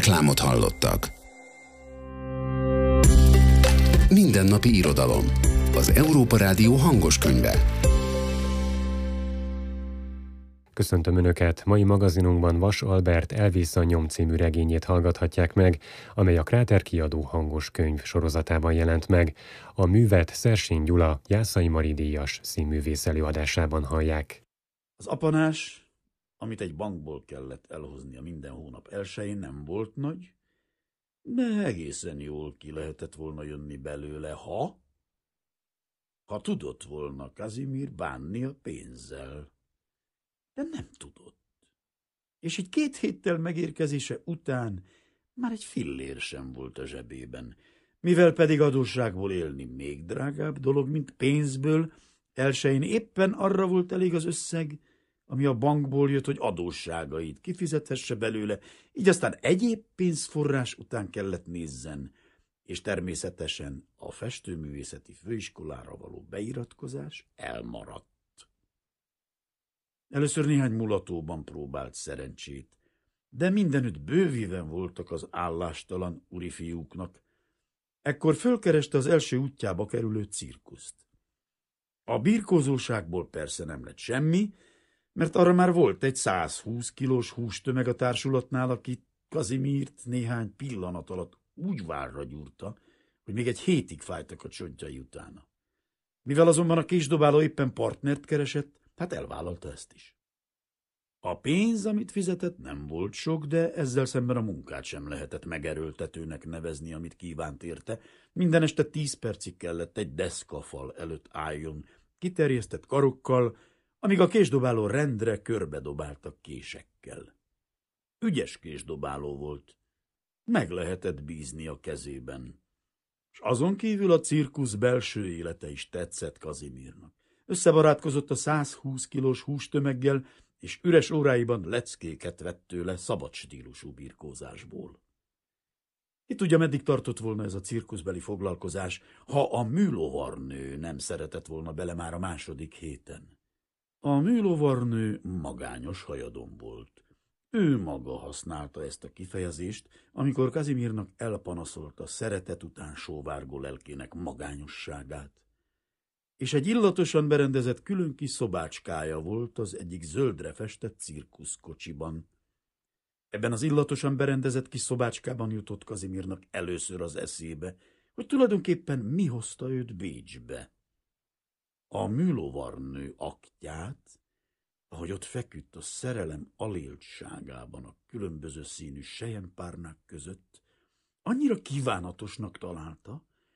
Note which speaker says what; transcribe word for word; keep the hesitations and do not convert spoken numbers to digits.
Speaker 1: Reklámot hallottak. Mindennapi irodalom. Az Európa Rádió hangos könyve.
Speaker 2: Köszöntöm Önöket! Mai magazinunkban Vas Albert Elvész a nyom című regényét hallgathatják meg, amely a Kráter kiadó hangos könyv sorozatában jelent meg. A művet Szersény Gyula Jászai Mari díjas színművész előadásában hallják.
Speaker 3: Az apanás, amit egy bankból kellett elhoznia minden hónap elsején, nem volt nagy, de egészen jól ki lehetett volna jönni belőle, ha... ha tudott volna Kazimír bánni a pénzzel. De nem tudott. És így két héttel megérkezése után már egy fillér sem volt a zsebében, mivel pedig adósságból élni még drágább dolog, mint pénzből, elsején éppen arra volt elég az összeg, ami a bankból jött, hogy adósságait kifizethesse belőle, így aztán egyéb pénzforrás után kellett nézzen, és természetesen a festőművészeti főiskolára való beiratkozás elmaradt. Először néhány mulatóban próbált szerencsét, de mindenütt bővíven voltak az állástalan úrifiúknak. Ekkor fölkereste az első útjába kerülő cirkuszt. A birkózóságból persze nem lett semmi, mert arra már volt egy százhúsz kilós hústömeg a társulatnál, aki Kazimírt néhány pillanat alatt úgy várra gyúrta, hogy még egy hétig fájtak a csontjai utána. Mivel azonban a késdobáló éppen partnert keresett, hát elvállalta ezt is. A pénz, amit fizetett, nem volt sok, de ezzel szemben a munkát sem lehetett megerőltetőnek nevezni, amit kívánt érte. Minden este tíz percig kellett egy deszkafal előtt álljon, kiterjesztett karokkal, amíg a késdobáló rendre körbedobáltak késekkel. Ügyes késdobáló volt, meg lehetett bízni a kezében. És azon kívül a cirkusz belső élete is tetszett Kazimírnak. Összebarátkozott a százhúsz kilós hústömeggel, és üres óráiban leckéket vett tőle szabad stílusú birkózásból. Ki tudja, meddig tartott volna ez a cirkuszbeli foglalkozás, ha a műlovarnő nem szeretett volna bele már a második héten. A műlovarnő magányos hajadon volt. Ő maga használta ezt a kifejezést, amikor Kazimírnak elpanaszolta szeretet után sóvárgó lelkének magányosságát. És egy illatosan berendezett külön kis szobácskája volt az egyik zöldre festett cirkuszkocsiban. Ebben az illatosan berendezett kis szobácskában jutott Kazimírnak először az eszébe, hogy tulajdonképpen mi hozta őt Bécsbe. A műlovarnő aktját, ahogy ott feküdt a szerelem aléltságában a különböző színű selyempárnák között, annyira kívánatosnak találta,